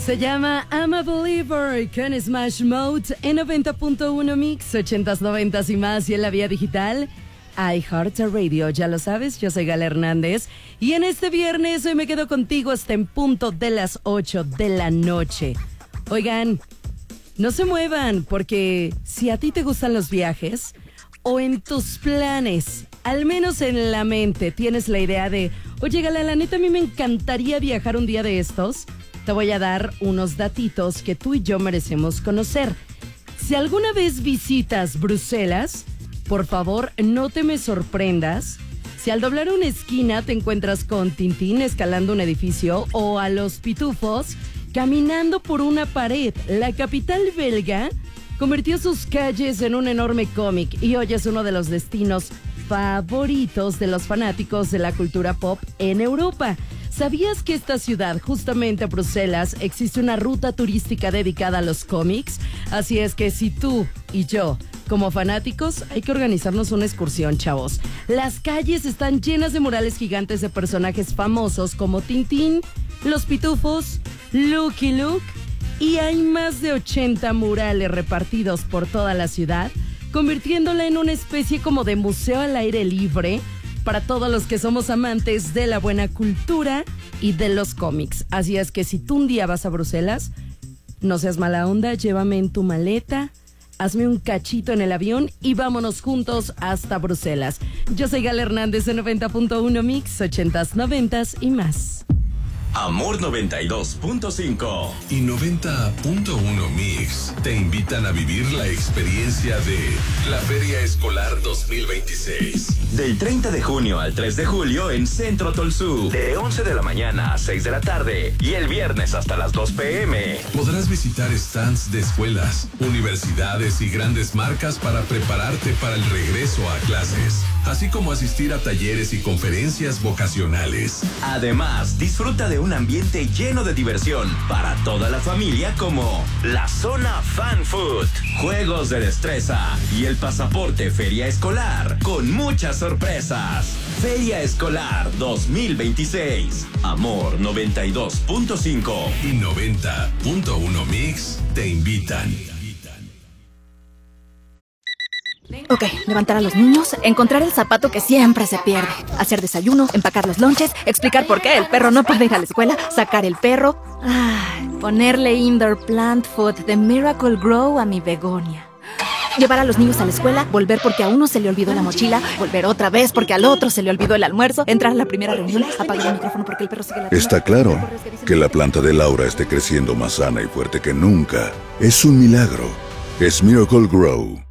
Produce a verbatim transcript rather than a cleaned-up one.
Se llama I'm a Believer con Smash Mouth en noventa punto uno Mix, ochentas, noventas y más, y en la vía digital iHeartRadio. Ya lo sabes, yo soy Gala Hernández y en este viernes hoy me quedo contigo hasta en punto de las ocho de la noche. Oigan, no se muevan, porque si a ti te gustan los viajes o en tus planes, al menos en la mente, tienes la idea de, oye Gala, la neta a mí me encantaría viajar un día de estos, te voy a dar unos datitos que tú y yo merecemos conocer. Si alguna vez visitas Bruselas, por favor, no te me sorprendas si al doblar una esquina te encuentras con Tintín escalando un edificio o a los pitufos caminando por una pared. La capital belga convirtió sus calles en un enorme cómic y hoy es uno de los destinos favoritos de los fanáticos de la cultura pop en Europa. ¿Sabías que esta ciudad, justamente Bruselas, existe una ruta turística dedicada a los cómics? Así es que si tú y yo, como fanáticos, hay que organizarnos una excursión, chavos. Las calles están llenas de murales gigantes de personajes famosos como Tintín, Los Pitufos, Lucky Luke, y hay más de ochenta murales repartidos por toda la ciudad, convirtiéndola en una especie como de museo al aire libre para todos los que somos amantes de la buena cultura y de los cómics. Así es que si tú un día vas a Bruselas, no seas mala onda, llévame en tu maleta, hazme un cachito en el avión y vámonos juntos hasta Bruselas. Yo soy Gala Hernández de noventa punto uno Mix, ochentas, noventas y más. Amor noventa y dos punto cinco y noventa punto uno Mix te invitan a vivir la experiencia de la Feria Escolar dos mil veintiséis. Del treinta de junio al tres de julio en Centro Tolsú, de once de la mañana a seis de la tarde y el viernes hasta las dos pm. Podrás visitar stands de escuelas, universidades y grandes marcas para prepararte para el regreso a clases, así como asistir a talleres y conferencias vocacionales. Además, disfruta de un ambiente lleno de diversión para toda la familia, como la zona Fan Food, juegos de destreza y el pasaporte Feria Escolar con muchas sorpresas. Feria Escolar dos mil veintiséis. Amor noventa y dos punto cinco y noventa punto uno Mix te invitan. Ok, levantar a los niños, encontrar el zapato que siempre se pierde, hacer desayuno, empacar los lonches, explicar por qué el perro no puede ir a la escuela, sacar el perro, ay, ponerle indoor plant food de Miracle Grow a mi begonia. Llevar a los niños a la escuela, volver porque a uno se le olvidó la mochila, volver otra vez porque al otro se le olvidó el almuerzo, entrar a la primera reunión, apagar el micrófono porque el perro sigue la... Está claro que la planta de Laura esté creciendo más sana y fuerte que nunca. Es un milagro. Es Miracle Grow.